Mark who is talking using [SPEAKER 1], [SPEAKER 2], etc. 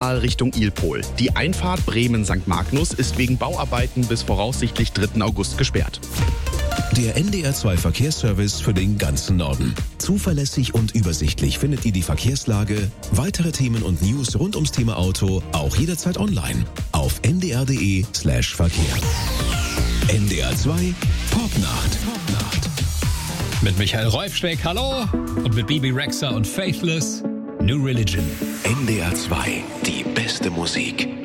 [SPEAKER 1] Aal Richtung Ilpol. Die Einfahrt Bremen-St. Magnus ist wegen Bauarbeiten bis voraussichtlich 3. August gesperrt.
[SPEAKER 2] Der NDR2 Verkehrsservice für den ganzen Norden. Zuverlässig und übersichtlich findet ihr die Verkehrslage, weitere Themen und News rund ums Thema Auto auch jederzeit online auf ndr.de/Verkehr. NDR2 Popnacht.
[SPEAKER 3] Mit Michael Räufschweck, hallo. Und mit Bibi Rexha und Faithless, New Religion.
[SPEAKER 2] NDR2, die beste Musik.